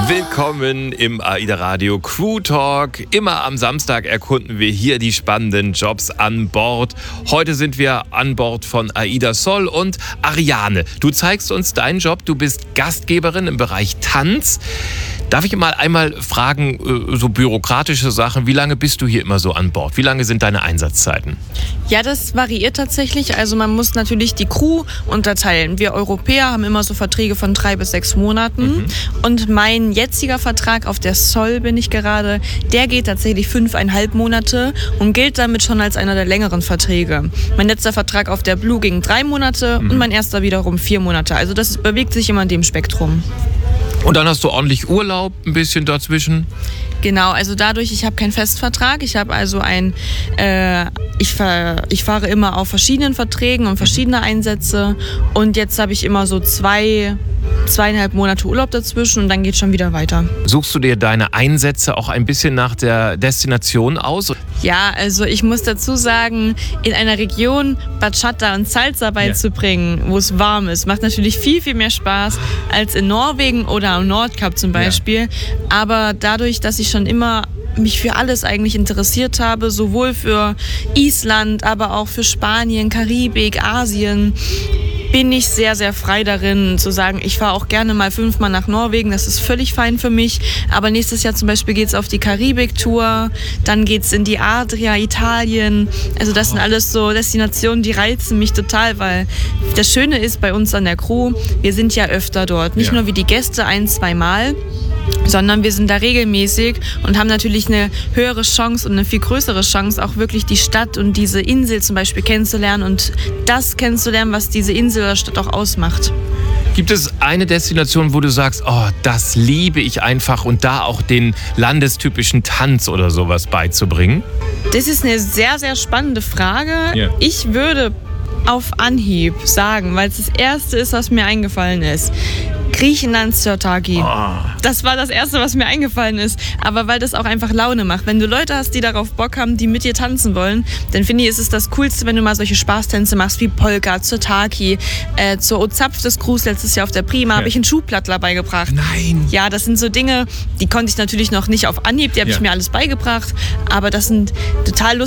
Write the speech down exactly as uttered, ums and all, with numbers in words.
Willkommen im AIDA Radio Crew Talk. Immer am Samstag erkunden wir hier die spannenden Jobs an Bord. Heute sind wir an Bord von AIDA Sol und Ariane. Du zeigst uns deinen Job. Du bist Gastgeberin im Bereich Tanz. Darf ich mal einmal fragen, so bürokratische Sachen, wie lange bist du hier immer so an Bord? Wie lange sind deine Einsatzzeiten? Ja, das variiert tatsächlich. Also man muss natürlich die Crew unterteilen. Wir Europäer haben immer so Verträge von drei bis sechs Monaten. Mhm. Und mein jetziger Vertrag auf der Sol bin ich gerade, der geht tatsächlich fünfeinhalb Monate und gilt damit schon als einer der längeren Verträge. Mein letzter Vertrag auf der Blue ging drei Monate mhm. und mein erster wiederum vier Monate. Also das bewegt sich immer in dem Spektrum. Und dann hast du ordentlich Urlaub, ein bisschen dazwischen? Genau, also dadurch, ich habe keinen Festvertrag. Ich habe also ein, äh, ich, fahr, ich fahre immer auf verschiedenen Verträgen und verschiedene Einsätze. Und jetzt habe ich immer so zwei, zweieinhalb Monate Urlaub dazwischen und dann geht es schon wieder weiter. Suchst du dir deine Einsätze auch ein bisschen nach der Destination aus? Ja, also ich muss dazu sagen, in einer Region Bachata und Salsa beizubringen, ja. wo es warm ist, macht natürlich viel, viel mehr Spaß als in Norwegen oder am Nordkap zum Beispiel. Ja. Aber dadurch, dass ich schon immer mich für alles eigentlich interessiert habe, sowohl für Island, aber auch für Spanien, Karibik, Asien, bin ich sehr, sehr frei darin zu sagen, ich fahre auch gerne mal fünfmal nach Norwegen, das ist völlig fein für mich, aber nächstes Jahr zum Beispiel geht es auf die Karibik-Tour, dann geht es in die Adria, Italien, also das sind alles so Destinationen, die reizen mich total, weil das Schöne ist bei uns an der Crew, wir sind ja öfter dort, nicht ja. nur wie die Gäste ein-, zweimal, sondern wir sind da regelmäßig und haben natürlich eine höhere Chance und eine viel größere Chance, auch wirklich die Stadt und diese Insel zum Beispiel kennenzulernen und das kennenzulernen, was diese Insel oder Stadt auch ausmacht. Gibt es eine Destination, wo du sagst, oh, das liebe ich einfach und da auch den landestypischen Tanz oder sowas beizubringen? Das ist eine sehr, sehr spannende Frage. Yeah. Ich würde auf Anhieb sagen, weil es das Erste ist, was mir eingefallen ist. Griechenland, Sirtaki. Oh. Das war das Erste, was mir eingefallen ist. Aber weil das auch einfach Laune macht. Wenn du Leute hast, die darauf Bock haben, die mit dir tanzen wollen, dann finde ich, ist es das Coolste, wenn du mal solche Spaßtänze machst wie Polka, Sirtaki, äh, zur Ozapf des Crews letztes Jahr auf der Prima ja. habe ich einen Schuhplattler beigebracht. Nein! Ja, das sind so Dinge, die konnte ich natürlich noch nicht auf Anhieb, die habe ja. ich mir alles beigebracht. Aber das sind total lustige